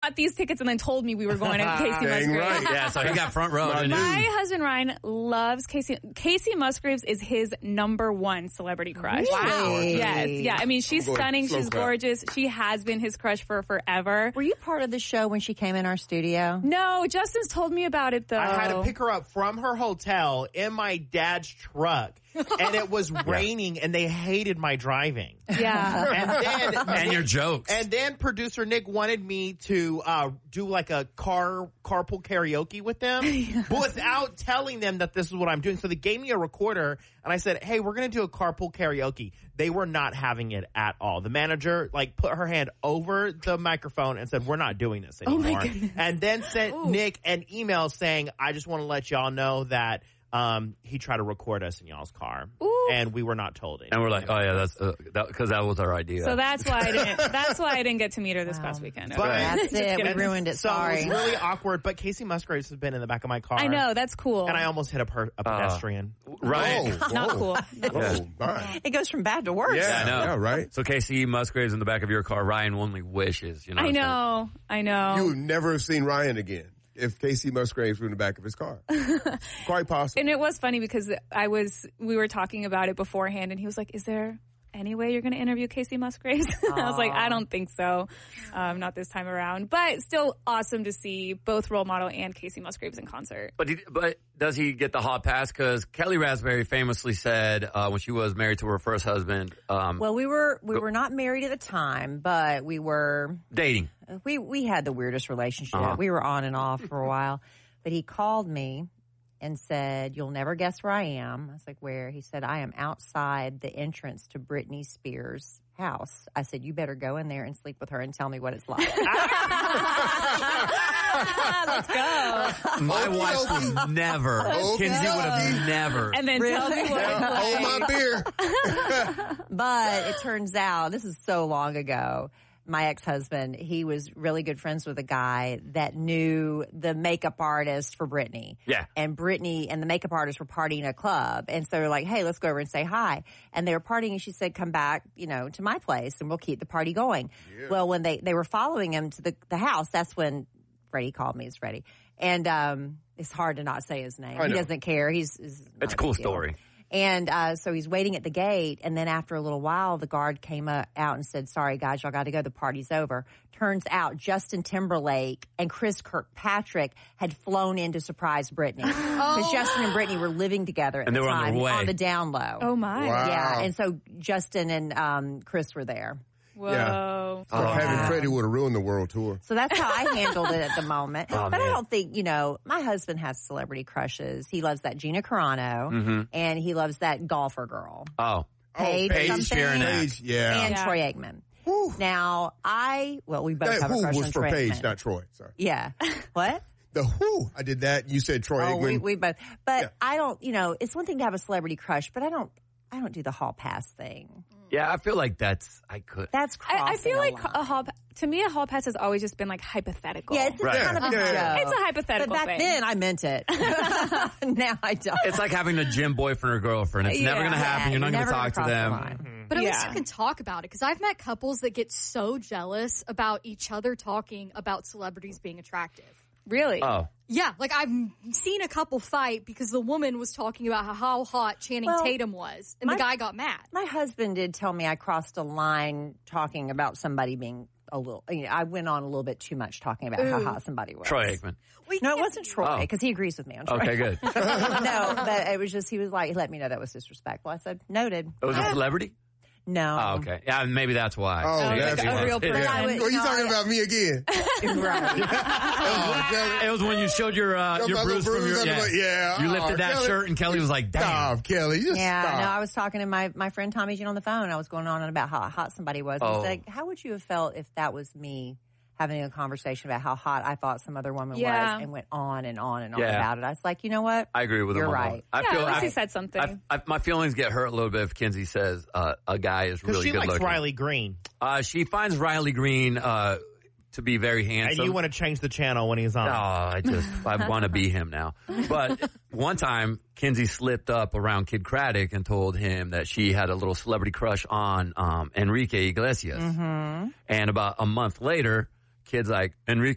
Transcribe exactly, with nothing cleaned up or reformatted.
bought these tickets and then told me we were going to Casey Musgraves. Right. Yeah, so he got front row. My husband Ryan loves Casey. Casey Musgraves is his number one celebrity crush. Wow. Yes. Yeah. I mean, she's Slow stunning. She's clap. gorgeous. She has been his crush for forever. Were you part of the show when she came in our studio? No, Justin's told me about it though. I had to pick her up from her hotel in my dad's truck, and it was raining, and they hated my driving. Yeah. And then And your jokes. And then producer Nick wanted me to uh, do like a car carpool karaoke with them, but without telling them that this is what I'm doing. So they gave me a recorder, and I said, "Hey, we're going to do a carpool karaoke." They were not having it at all. The manager like put her hand over the microphone and said, "We're not doing this anymore." Oh my goodness. And then sent Ooh. Nick an email saying, "I just want to let y'all know that." Um, he tried to record us in y'all's car, Ooh. and we were not told anything. And we're like, oh yeah, that's because uh, that, 'cause that was our idea. So that's why I didn't. That's why I didn't get to meet her this Wow. past weekend. But- That's Just it. We kidding. ruined it. So Sorry. it was really awkward, but Casey Musgraves has been in the back of my car. I know that's cool. And I almost hit a, per- a pedestrian. right. Oh, Not whoa. cool. Oh, my. It goes from bad to worse. Yeah, I know. yeah, right. So Casey Musgraves in the back of your car. Ryan only wishes. You know. I what I'm saying? know. I know. You would never have seen Ryan again if Casey Musgraves were in the back of his car. Quite possible. And it was funny because I was, we were talking about it beforehand, and he was like, "Is there any way you're going to interview Casey Musgraves?" I was like, "I don't think so, um, not this time around." But still awesome to see both Role Model and Casey Musgraves in concert. But, he, but does he get the hot pass? Because Kelly Raspberry famously said uh, when she was married to her first husband, um, Well, we were we were not married at the time, but we were dating. we we had the weirdest relationship. Uh-huh. We were on and off for a while. But he called me and said, "You'll never guess where I am." I was like, "Where?" He said, "I am outside the entrance to Britney Spears' house." I said, "You better go in there and sleep with her and tell me what it's like." Let's go. My Okey wife dokey. would never. Okey Kinsey would have dokey. never. And then tell me what it's like. Hold my beer. But it turns out, this is so long ago, my ex-husband, he was really good friends with a guy that knew the makeup artist for Britney. Yeah. And Britney and the makeup artist were partying at a club. And so they're like, "Hey, let's go over and say hi." And they were partying, and she said, "Come back, you know, to my place and we'll keep the party going." Yeah. Well, when they, they were following him to the, the house, that's when Freddie called me. It's Freddie. And um, it's hard to not say his name. I He know. doesn't care. He's, he's not It's a cool big deal. story. And uh, so he's waiting at the gate, and then after a little while, the guard came uh, out and said, "Sorry, guys, y'all got to go. The party's over." Turns out Justin Timberlake and Chris Kirkpatrick had flown in to surprise Britney. Because Justin and Britney were living together at And the they were on time their way. on the down low. Oh my. Wow. Yeah, and so Justin and um, Chris were there. Whoa. Yeah. Oh, Having yeah. Freddie would have ruined the world tour. So that's how I handled it at the moment. Oh, but I man. don't think, you know, my husband has celebrity crushes. He loves that Gina Carano, Mm-hmm. and he loves that golfer girl. Oh, Paige, Paige something. Sharon Act. Paige, yeah. And Yeah. Troy Aikman. Now, I, well, we both That have a who crush was on for Troy Paige, Aikman. not Troy. Sorry. Yeah. What? The who. I did that. You said Troy Oh, Aikman. we, we both. But Yeah. I don't, you know, it's one thing to have a celebrity crush, but I don't, I don't do the hall pass thing. yeah. I feel like that's I could. That's crossing I, I feel a like line. a hall, pa- to me, a hall pass has always just been like hypothetical. Yeah, it's Right. kind of a Yeah, yeah. joke. It's a hypothetical But back thing. then, I meant it. Now I don't. It's like having a gym boyfriend or girlfriend. It's never Yeah. going to happen. You're not going never to talk to cross the them. line. But at least Yeah. you can talk about it, because I've met couples that get so jealous about each other talking about celebrities being attractive. Really? Oh, Yeah, like I've seen a couple fight because the woman was talking about how, how hot Channing Well, Tatum was, and my- the guy got mad. My husband did tell me I crossed a line talking about somebody being a little, you know, I went on a little bit too much talking about how Ooh. hot somebody was. Troy Aikman. No, it wasn't Troy, Oh. because he agrees with me on Troy. Okay, good. It No, but it was just, he was like, he let me know that was disrespectful. I said, noted. was a celebrity. No. Oh, okay. Yeah, maybe that's why. Oh, like that's a why. real Yeah. person. I would- Oh, you no, talking I- about me again? Right. Oh, Kelly. It was when you showed your uh, Got your my bruise little from your bruise yeah. under my- yeah. You Oh, lifted that Kelly. shirt, and Kelly was like, "Damn." Stop, Kelly. Just Yeah, stop. no, I was talking to my, my friend Tommy Jean on the phone. I was going on about how hot somebody was. Oh. He said, how would you have felt if that was me having a conversation about how hot I thought some other woman Yeah. was, and went on and on and on Yeah. about it? I was like, you know what? I agree with him. You're on that right. one. I Yeah, feel at least I, he said something. I, I, my feelings get hurt a little bit if Kinsey says uh, a guy is Because really she good likes looking. Riley Green. Uh, she finds Riley Green uh, to be very handsome. And you want to change the channel when he's on. Oh, I just I want to be him now. But one time, Kinsey slipped up around Kid Craddock and told him that she had a little celebrity crush on um, Enrique Iglesias. Mm-hmm. And about a month later, Kid's like, Enrique